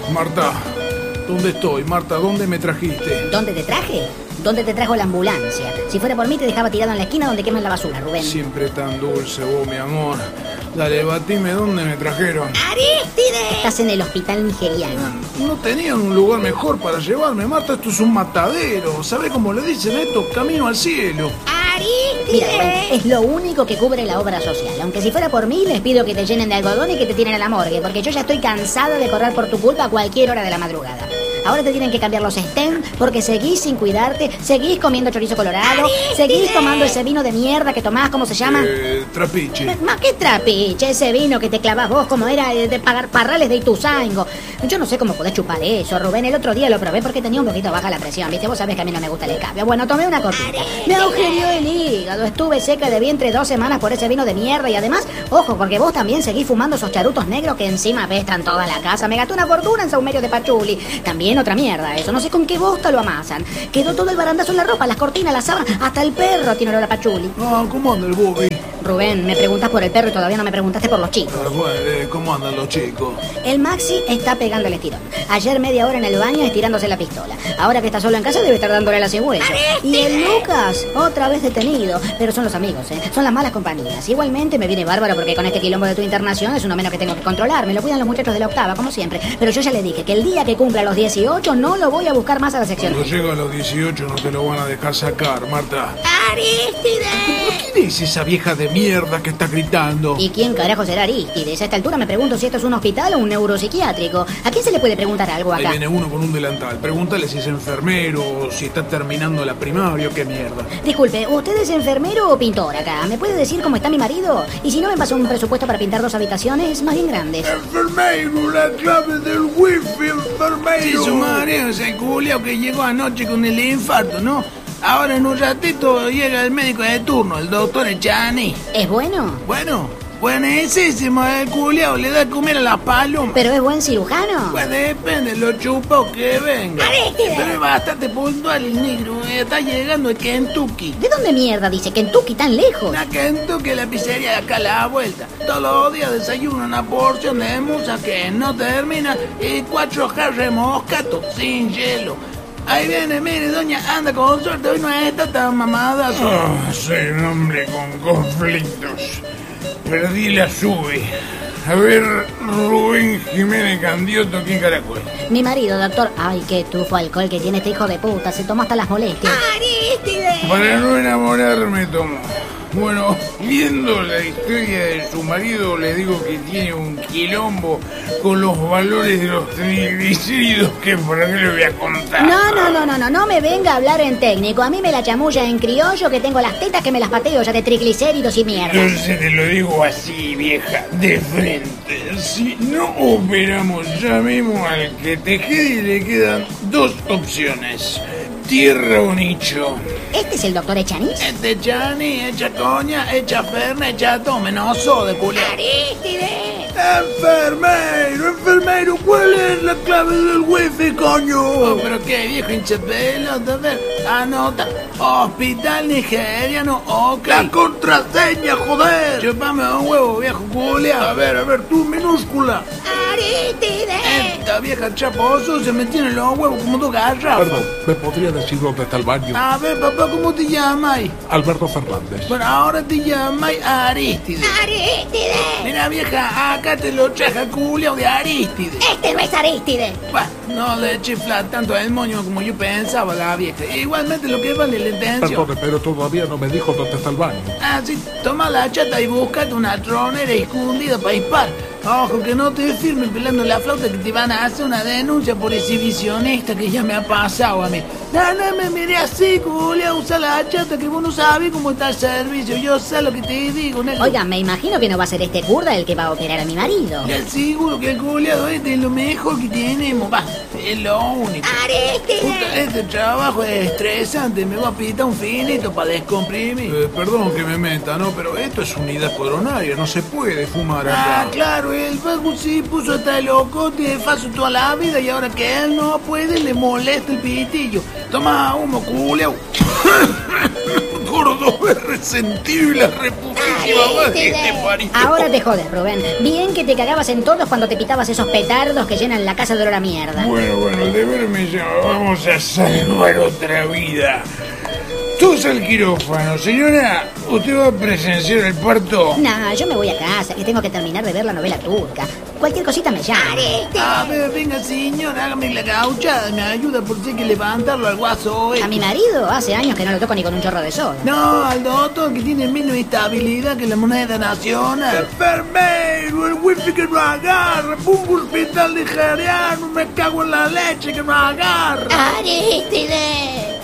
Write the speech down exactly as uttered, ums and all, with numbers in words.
Marta, ¿dónde estoy? Marta, ¿dónde me trajiste? ¿Dónde te traje? ¿Dónde te trajo la ambulancia? Si fuera por mí te dejaba tirado en la esquina donde queman la basura, Rubén. Siempre tan dulce vos, mi amor. Dale, batime, ¿dónde me trajeron? ¡Arístide! Estás en el hospital nigeriano. No tenían un lugar mejor para llevarme, Marta. Esto es un matadero. ¿Sabés cómo le dicen esto? Camino al cielo. Mira, Rubén, es lo único que cubre la obra social. Aunque si fuera por mí, les pido que te llenen de algodón y que te tiren a la morgue, porque yo ya estoy cansada de correr por tu culpa a cualquier hora de la madrugada. Ahora te tienen que cambiar los stents porque seguís sin cuidarte, seguís comiendo chorizo colorado, seguís tomando ese vino de mierda que tomás, ¿cómo se llama? Eh, trapiche. ¿Más qué trapiche? Ese vino que te clavás vos, como era de pagar parrales de Ituzaingo. Yo no sé cómo podés chupar eso, Rubén. El otro día lo probé porque tenía un poquito baja la presión, ¿viste? Vos sabés que a mí no me gusta el escabio. Bueno, tomé una copita. Me agujereó el hígado, estuve seca de vientre dos semanas por ese vino de mierda y además, ojo, porque vos también seguís fumando esos charutos negros que encima apestan toda la casa. Me gasté una fortuna en saumerio de pachuli. También otra mierda eso, no sé con qué bosta lo amasan. Quedó todo el barandazo en la ropa, las cortinas, las sábanas, hasta el perro tiene olor a pachuli. Ah, ¿cómo anda el Bobby? Rubén, me preguntas por el perro y todavía no me preguntaste por los chicos. Ah, bueno, eh, ¿cómo andan los chicos? El Maxi está pegando el estirón. Ayer media hora en el baño estirándose la pistola. Ahora que está solo en casa debe estar dándole la cigüeña. Y el Lucas, otra vez detenido. Pero son los amigos, ¿eh? Son las malas compañías. Igualmente me viene bárbaro porque con este quilombo de tu internación es uno menos que tengo que controlar. Me lo cuidan los muchachos de la octava, como siempre. Pero yo ya le dije que el día que cumpla los dieciocho no lo voy a buscar más a la sección. Cuando llega a los dieciocho no te lo van a dejar sacar, Marta. ¡Arístide! ¿Quién es esa vieja de mierda que está gritando? ¿Y quién carajo será Arístides? A esta altura me pregunto si esto es un hospital o un neuropsiquiátrico. ¿A quién se le puede preguntar algo acá? Ahí viene uno con un delantal. Pregúntale si es enfermero, si está terminando la primaria o qué mierda. Disculpe, ¿usted es enfermero o pintor acá? ¿Me puede decir cómo está mi marido? Y si no me pasó un presupuesto para pintar dos habitaciones más bien grandes. Enfermero, la clave del wifi, enfermero. Sí, su madre, ese culiao que llegó anoche con el infarto, ¿no? Ahora en un ratito llega el médico de turno, el doctor Echani. ¿Es bueno? Bueno, buenísimo el culiao, le da a comer a las palomas. ¿Pero es buen cirujano? Pues depende, lo chupa que venga. Pero es bastante puntual el negro, está llegando de Kentucky. ¿De dónde mierda dice Kentucky tan lejos? La Kentucky, la pizzería de acá a la vuelta. Todos los días desayuno una porción de musa que no termina y cuatro jarras de moscato sin hielo. Ahí viene, mire, doña, anda con suerte, hoy no está tan mamada. Oh, soy un hombre con conflictos. Perdí la sube. A ver, Rubén Jiménez Candioto, ¿quién carajo es? Mi marido, doctor. Ay, qué tufo alcohol que tiene este hijo de puta. Se toma hasta las molestias. ¡Arístide! Para no enamorarme, tomo. Bueno, viendo la historia de su marido, le digo que tiene un quilombo con los valores de los triglicéridos que por qué le voy a contar. No, no, no, no, no, no me venga a hablar en técnico. A mí me la chamulla en criollo que tengo las tetas que me las pateo ya de triglicéridos y mierda. Entonces te lo digo así, vieja, de frente. Si no operamos ya mismo al que te quede y le quedan dos opciones. Tierra o nicho. ¿Este es el doctor Echanís? Este Chani, echa coña, echa ferna, echa tome, no so de culo. ¡Arístide! Enfermero, enfermero, ¿cuál es la clave del wifi, coño? Oh, pero qué viejo hinchapelo, a ver, anota. Hospital nigeriano, ok. La contraseña, joder. Chupame un huevo, viejo culia. A ver, a ver, tú minúscula. ¡Arístide! Esta vieja chaposo se me tiene los huevos como dos garrafas. Perdón, ¿me podría decir dónde está el baño? A ver, papá, ¿cómo te llamas? Alberto Fernández. Bueno, ahora te llamas Arístide. ¡Arístide! Mira, vieja, acá te lo traje culiao de Arístide. ¡Este no es Arístide! Bueno, no le chifla tanto el moño como yo pensaba, la vieja. Igualmente lo que vale la intención. Perdone, pero todavía no me dijo dónde está el baño. Ah, sí, toma la chata y búscate una tronera escondida para disparar. Ojo, que no te firmes pelando la flauta que te van a hacer una denuncia por exhibicionista que ya me ha pasado a mí. No, no me mire así, culiao, usa la chata que vos no sabes cómo está el servicio. Yo sé lo que te digo, negro. Oiga, me imagino que no va a ser este curda el que va a operar a mi marido. Ya seguro que el culiado este es lo mejor que tenemos. Va, es lo único. ¡Arístide! Puta, este trabajo es estresante. Me voy a pitar un finito para descomprimir. Eh, perdón que me meta, ¿no? Pero esto es unidad coronaria. No se puede fumar acá. Ah, claro. El vago sí puso hasta el loco de faso toda la vida y ahora que él no puede le molesta el pitillo. Toma humo, culiao. Gordo, resentido y la reputa. Arístides. Ahora te jodes, Rubén. Bien que te cagabas en todos cuando te pitabas esos petardos que llenan la casa de olor a mierda. Bueno, bueno, el deber me llama. Vamos a salvar otra vida. Todos al quirófano. Señora, ¿usted va a presenciar el parto? No, yo me voy a casa, que tengo que terminar de ver la novela turca. Cualquier cosita me llama. A ver, venga, señor, hágame la gauchada. Me ayuda por si hay que levantarlo al guaso. A mi marido hace años que no lo toco ni con un chorro de soda. No, al doctor que tiene menos estabilidad que la moneda nacional. Enfermero, el wifi que no agarra. Pongo hospital de Jariano, me cago en la leche que no agarra. Arístides.